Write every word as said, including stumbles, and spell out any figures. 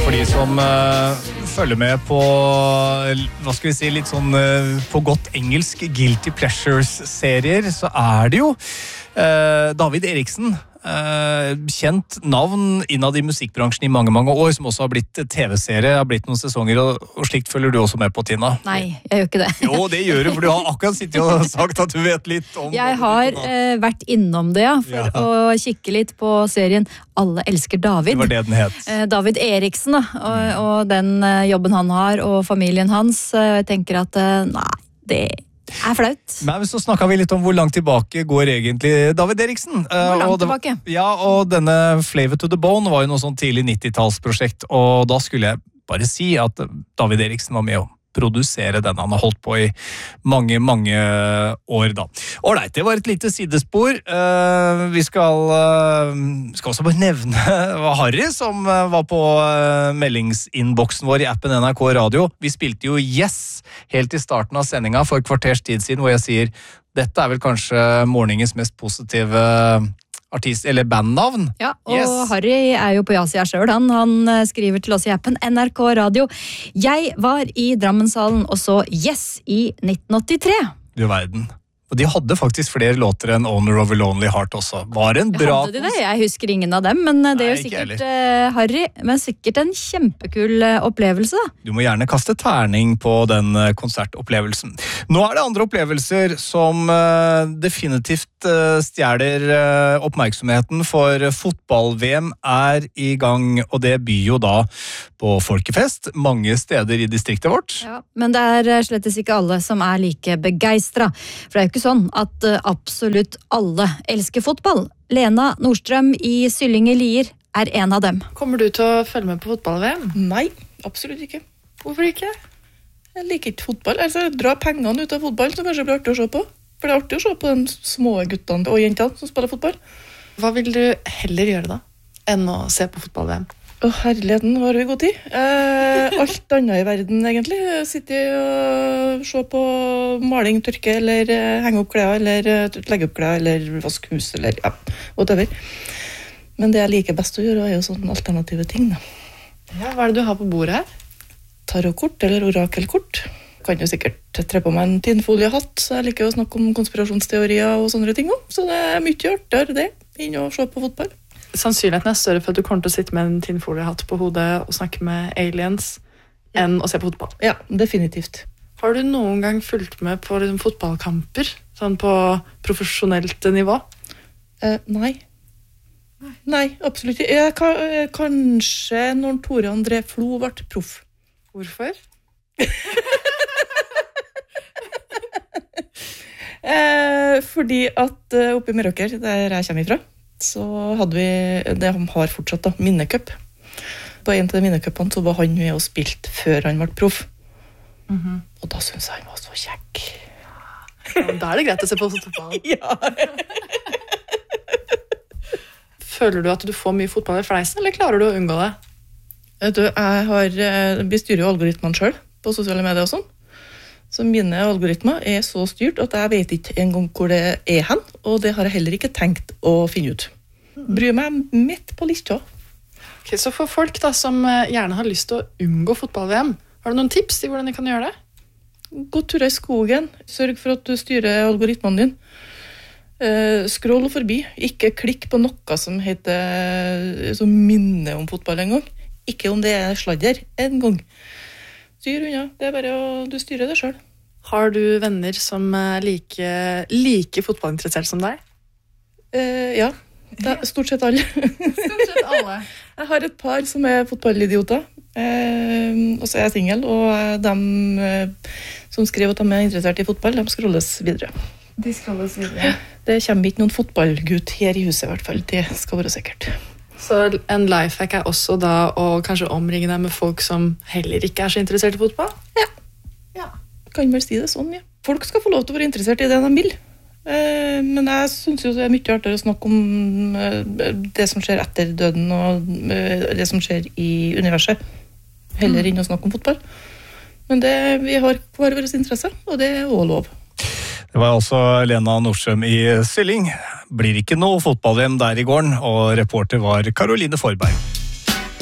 for de som uh, følger med på, hva skal vi si, litt sånn uh, på godt engelsk Guilty Pleasures-serier, så er det jo uh, David Eriksen. Uh, kjent navn innad i musikkbransjen i mange, mange år, som også har blitt tv-serie, har blitt noen sesonger, og, og slikt følger du også med på, Tina? Nei, jeg gjør ikke det. Jo, det gjør du, for du har akkurat sittet og sagt at du vet litt om... Jeg har uh, vært innom det, ja, for ja. å kikke litt på serien Alle elsker David. Det var det den het. Uh, David Eriksen, da, og, og den uh, jobben han har, og familien hans, uh, jeg tenker at, uh, nei, det er flaut. Men så snakket vi litt om hvor langt tilbake går egentlig David Eriksen. Hvor langt og det, tilbake? Ja, og denne Flavor to the Bone var jo noe sånn tidlig nittitallsprosjekt, og da skulle jeg bare si at David Eriksen var med å produsere den. Han har holdt på i mange, mange år da. Alright, det var et lite sidespor. Uh, vi skal, uh, skal også bare nevne Harry, som uh, var på uh, meldingsinnboksen vår i appen N R K Radio. Vi spilte jo Yes helt i starten av sendinga for et kvarters tid siden, hvor jeg sier, dette er vel kanskje morgenens mest positive artist, eller bandnavn. Ja, og Yes. Harry er jo på ja-sida selv. Han, han skriver til oss i appen N R K Radio. Jeg var i Drammenshallen og så Yes i nitten åttitre. Du verden. Og de hadde faktisk flere låter enn Owner of a Lonely Heart også. Var en bra... Hadde de det? Jeg husker ingen av dem, men det Nei, er jo ikke sikkert uh, Harry, men sikkert en kjempekul uh, opplevelse. Du må gjerne kaste terning på den uh, konsertopplevelsen. Nå er det andre opplevelser som uh, definitivt uh, stjeler uh, oppmerksomheten, for fotball-V M er i gang, og det byr jo da på folkefest mange steder i distriktet vårt. Ja, men det er uh, slettes ikke alle som er like begeistra, for det er jo ikke sånn at uh, absolutt alle elsker fotball. Lena Nordstrøm i Sylling i Lier er en av dem. Kommer du til å følge med på fotball-V M? Nei, absolutt ikke. Hvorfor ikke? Jeg liker ikke fotball. Altså, dra pengene ut av fotball, så kanskje det blir artig å se på. For det er artig å se på de små guttene og jentene som spiller fotball. Hva vil du heller gjøre da, enn å se på fotball-V M? Å, herligheten, har vi god tid. Eh, alt annet i verden, egentlig. Sitte og se på maling, tørke, eller eh, henge opp klær, eller eh, legge opp klær, eller vaske hus, eller ja, whatever. Men det jeg liker best å gjøre, er jo sånne alternative ting, da. Ja, hva er det du har på bordet her? Tarotkort, eller orakelkort. Kan jo sikkert tre på meg en tinnfoliehatt, så jeg liker jo å snakke om konspirasjonsteorier og sånne ting også. Så det er mye artigere det, enn å se på fotball. Sannsynligheten er større for at du kommer til å sitte med en tinnfoliehatt på hodet og snakke med aliens enn å se på fotball. Ja, definitivt. Har du noen gang fulgt med på liksom, fotballkamper, sånn på profesjonelt nivå? Eh, nei. nei. Nei, absolutt ikke. Jeg, kan, kanskje når Tore André Flo ble proff. Hvorfor? eh, fordi at uh, oppe i Meråker, der jeg kommer ifra, så hadde vi, det han har fortsatt da, minnecup. På en av de minnecupene så var han med og spilt før han ble proff. Mm-hmm. Og da synes jeg han var så kjekk. Ja, da er det greit å se på fotball. Ja. Føler du at du får mye fotball i fleisen, eller klarer du å unngå det? Vet du, jeg har, vi styrer jo algoritmene selv på sosiale medier og sånn. Så mine algoritmer er så styrt at jeg vet ikke en gang hvor det er hen, og det har jeg heller ikke tenkt å finne ut. Bryr meg midt på lista. Ok, så for folk da, som gjerne har lyst til å unngå fotball-V M, har du noen tips til hvordan de kan gjøre det? Gå turer i skogen, sørg for at du styrer algoritmene din. Uh, scroll forbi, ikke klikk på noe som heter som minner om fotball en gang. Ikke om det er sladder en gang. Styr unna, det er bare å du styrer det selv. Har du venner som er like, like fotballinteressert som deg? Uh, ja, det er stort sett alle. Stort sett alle. Jeg har et par som er fotballidioter, uh, og så er jeg single, og de uh, som skriver at de er interessert i fotball, de scrolles videre. De scrolles videre. Det kommer ikke noen fotballgutt her i huset i hvert fall, det skal være sikkert. Så en lifehack er også da å kanskje omringe deg med folk som heller ikke er så interessert i fotball? Ja. Ja. Kan vel si det sånn, ja. Folk skal få lov til å være interessert i det de vil. Eh, men jeg synes jo det er mye artigere å snakke om eh, det som skjer etter døden og eh, det som skjer i universet. Heller enn å snakke om fotball. Men det, vi har hver vår interesse, og det er også lov. Det var altså Lena Nordstrøm i Sylling. Blir ikke noe fotball-V M der i gården, og reporter var Caroline Forberg.